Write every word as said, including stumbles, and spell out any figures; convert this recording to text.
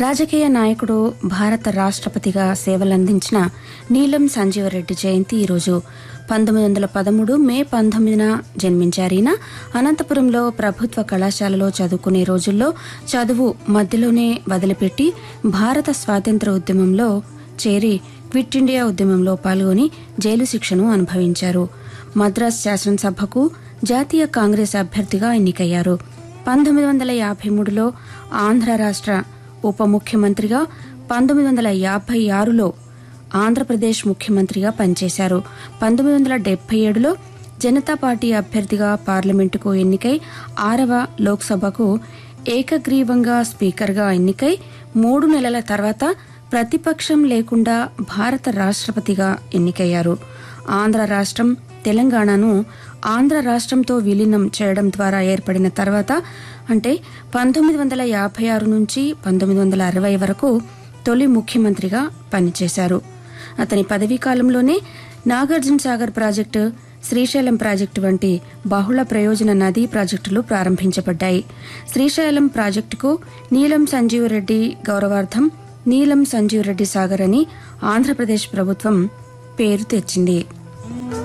రాజకీయ నాయకుడు, భారత రాష్ట్రపతిగా సేవలందించిన నీలం సంజీవరెడ్డి జయంతి ఈరోజు. పంతొమ్మిది వందల పదమూడు మే పంతొమ్మిదిన జన్మించారీన. అనంతపురంలో ప్రభుత్వ కళాశాలలో చదువుకునే రోజుల్లో చదువు మధ్యలోనే వదిలిపెట్టి భారత స్వాతంత్ర ఉద్యమంలో చేరి క్విట్ ఇండియా ఉద్యమంలో పాల్గొని జైలు శిక్షను అనుభవించారు. మద్రాస్ శాసనసభకు జాతీయ కాంగ్రెస్ అభ్యర్థిగా ఎన్నికయ్యారు. పంతొమ్మిది వందల యాభై మూడులో ఆంధ్ర రాష్ట్ర ఉప ముఖ్యమంత్రిగా, పంతొమ్మిది వందల యాభై ఆరులో ఆంధ్రప్రదేశ్ ముఖ్యమంత్రిగా పనిచేశారు. పంతొమ్మిది వందల డెబ్బై ఏడులో జనతా పార్టీ అభ్యర్థిగా పార్లమెంటుకు ఎన్నికై ఆరవ లోక్సభకు ఏకగ్రీవంగా స్పీకర్గా ఎన్నికై మూడు నెలల తర్వాత ప్రతిపక్షం లేకుండా భారత రాష్ట్రపతిగా ఎన్నికయ్యారు. ఆంధ్ర రాష్ట్రం తెలంగాణను ఆంధ్ర రాష్ట్రంతో విలీనం చేయడం ద్వారా ఏర్పడిన తర్వాత అంటే పంతొమ్మిది వందల యాభై ఆరు నుంచి పంతొమ్మిది వందల అరవై వరకు తొలి ముఖ్యమంత్రిగా పనిచేశారు. అతని పదవీ కాలంలోనే నాగార్జున సాగర్ ప్రాజెక్టు, శ్రీశైలం ప్రాజెక్టు వంటి బహుళ ప్రయోజన నదీ ప్రాజెక్టులు ప్రారంభించబడ్డాయి. శ్రీశైలం ప్రాజెక్టుకు నీలం సంజీవరెడ్డి గౌరవార్థం నీలం సంజీవరెడ్డి సాగర్ అని ఆంధ్రప్రదేశ్ ప్రభుత్వం పేరు తెచ్చింది.